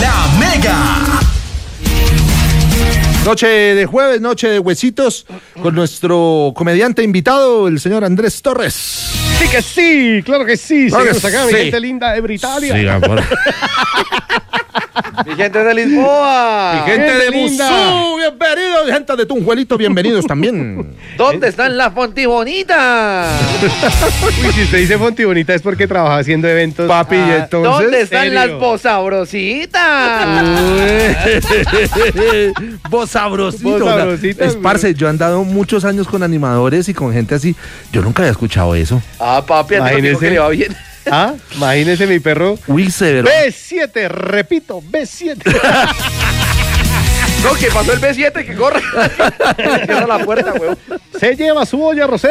La Mega. Noche de jueves, noche de huesitos, con nuestro comediante invitado, el señor Andrés Torres. Sí que sí, claro que sí. Claro Seguimos que acá, sí. mi gente linda de Britania. Sí, amor. Mi gente de Lisboa. Mi gente de linda. Musú, bienvenidos. Gente de Tunjuelito, bienvenidos también. ¿Dónde están las Fontibonitas? Uy, si usted dice Fonti Bonita es porque trabaja haciendo eventos. Papi, y entonces. ¿Dónde están ¿serio? las Bosabrositas? Vos sabrosito. Vos sabrosito, Es parce, yo he andado muchos años con animadores y con gente así. Yo nunca había escuchado eso. Ah, papi, a ti no dijo que le va bien. Ah, imagínese mi perro. Uy, severo. B7, repito, B7. No, que pasó el B7, que corre. Cierra la puerta, weón. Se lleva su olla rosera.